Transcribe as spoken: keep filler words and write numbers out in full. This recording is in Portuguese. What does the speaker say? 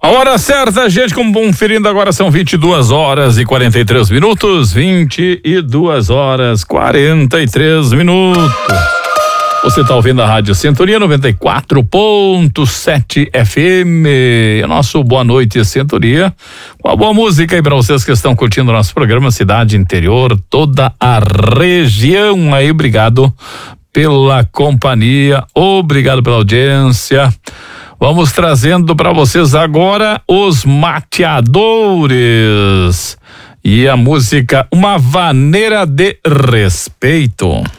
A hora certa, gente, conferindo agora são vinte e duas horas e quarenta e três minutos, vinte e duas horas quarenta e três minutos. Você está ouvindo a Rádio Sintonia noventa e quatro ponto sete F M. Nosso boa noite, Sintonia. Uma boa música aí para vocês que estão curtindo o nosso programa Cidade Interior, toda a região aí. Obrigado pela companhia, obrigado pela audiência. Vamos trazendo para vocês agora os Mateadores e a música Uma Vaneira de Respeito.